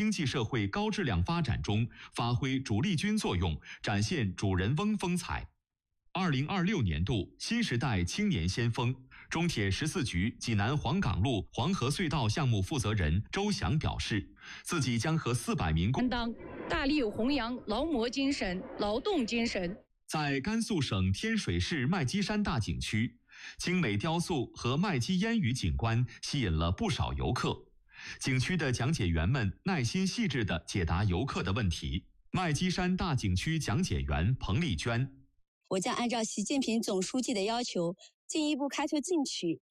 经济社会高质量发展中发挥主力军作用，展现主人翁风采。2026年度新时代青年先锋，中铁14局济南黄岗路黄河隧道项目负责人周翔表示，自己将和400名担当大力弘扬劳模精神、劳动精神。 在甘肃省天水市麦积山大景区，精美雕塑和麦积烟雨景观吸引了不少游客。景区的讲解员们耐心细致地解答游客的问题。麦积山大景区讲解员彭丽娟： 我将按照习近平总书记的要求，进一步开拓进取，